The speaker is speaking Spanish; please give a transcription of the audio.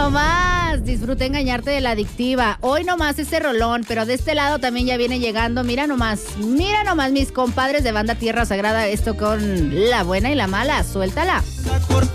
nomás, disfruta engañarte de la adictiva. Hoy nomás ese rolón, pero de este lado también ya viene llegando. Mira nomás, mis compadres de Banda Tierra Sagrada. Esto con la buena y la mala. Suéltala.